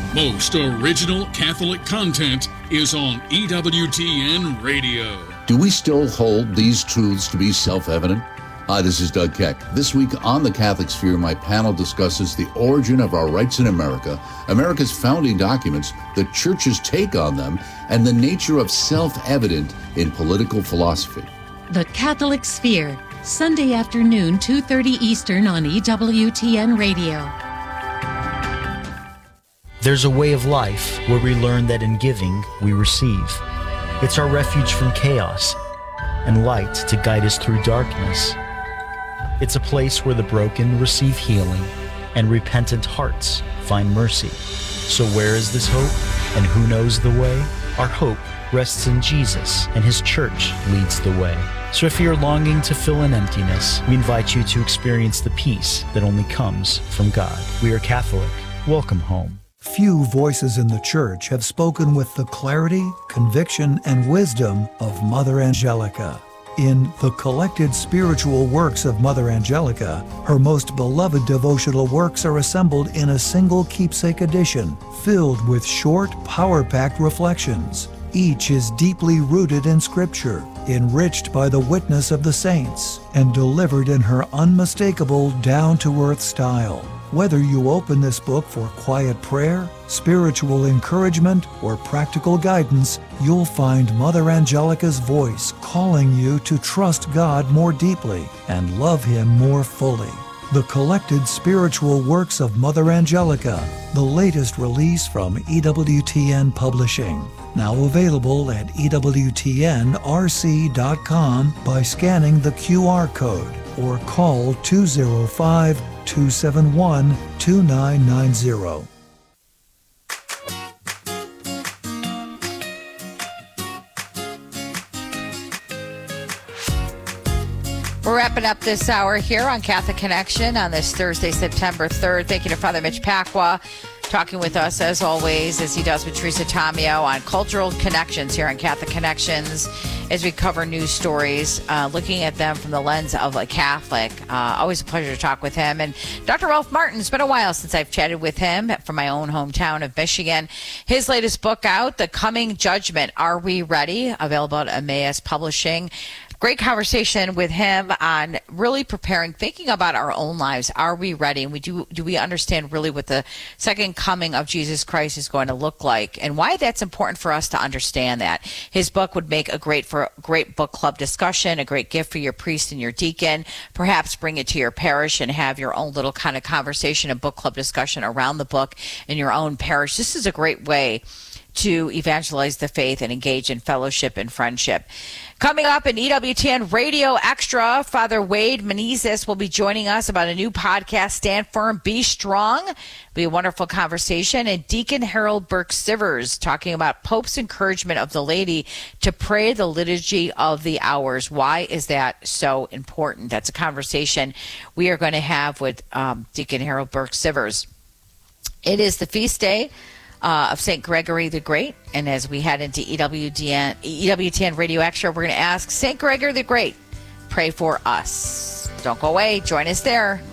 most original Catholic content is on EWTN Radio. Do we still hold these truths to be self-evident? Hi, this is Doug Keck. This week on The Catholic Sphere, my panel discusses the origin of our rights in America, America's founding documents, the Church's take on them, and the nature of self-evident in political philosophy. The Catholic Sphere, Sunday afternoon, 2:30 Eastern on EWTN Radio. There's a way of life where we learn that in giving, we receive. It's our refuge from chaos and light to guide us through darkness. It's a place where the broken receive healing and repentant hearts find mercy. So where is this hope and who knows the way? Our hope rests in Jesus, and His Church leads the way. So if you're longing to fill an emptiness, we invite you to experience the peace that only comes from God. We are Catholic. Welcome home. Few voices in the Church have spoken with the clarity, conviction, and wisdom of Mother Angelica. In the collected spiritual works of Mother Angelica, her most beloved devotional works are assembled in a single keepsake edition, filled with short, power-packed reflections. Each is deeply rooted in Scripture, enriched by the witness of the saints, and delivered in her unmistakable, down-to-earth style. Whether you open this book for quiet prayer, spiritual encouragement, or practical guidance, you'll find Mother Angelica's voice calling you to trust God more deeply and love Him more fully. The collected spiritual works of Mother Angelica, the latest release from EWTN Publishing. Now available at EWTNRC.com by scanning the QR code or call 205-271-2990. We're wrapping up this hour here on Catholic Connection on this Thursday, September 3rd. Thank you to Father Mitch Pacwa, talking with us, as always, as he does with Teresa Tomeo, on cultural connections here on Catholic Connections, as we cover news stories, looking at them from the lens of a Catholic. Always a pleasure to talk with him. And Dr. Ralph Martin, it's been a while since I've chatted with him from my own hometown of Michigan. His latest book out, The Coming Judgment, Are We Ready? Available at Emmaus Publishing. Great conversation with him on really preparing, thinking about our own lives. Are we ready? And do we understand really what the second coming of Jesus Christ is going to look like, and why that's important for us to understand that. His book would make a great book club discussion, a great gift for your priest and your deacon. Perhaps bring it to your parish and have your own little kind of conversation and book club discussion around the book in your own parish. This is a great way to evangelize the faith and engage in fellowship and friendship. Coming up in EWTN Radio Extra, Father Wade Menezes will be joining us about a new podcast, Stand Firm, Be Strong. It'll be a wonderful conversation. And Deacon Harold Burke-Sivers talking about Pope's encouragement of the laity to pray the Liturgy of the Hours. Why is that so important? That's a conversation we are going to have with Deacon Harold Burke-Sivers. It is the feast day of St. Gregory the Great. And as we head into EWTN Radio Extra, we're going to ask St. Gregory the Great, pray for us. Don't go away. Join us there.